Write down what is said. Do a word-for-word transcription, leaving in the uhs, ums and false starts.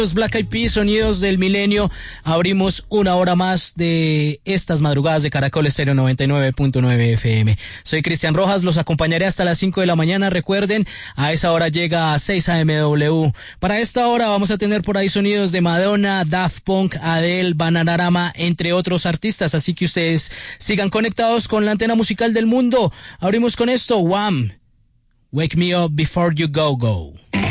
Los Black Eyed Peas, sonidos del milenio. Abrimos una hora más de estas madrugadas de Caracol Estéreo noventa y nueve punto nueve F M. Soy Cristian Rojas, los acompañaré hasta las cinco de la mañana. Recuerden, a esa hora llega a seis A M W. Para esta hora vamos a tener por ahí sonidos de Madonna, Daft Punk, Adele, Bananarama, entre otros artistas. Así que ustedes sigan conectados con la antena musical del mundo. Abrimos con esto, Wham! Wake Me Up Before You Go Go.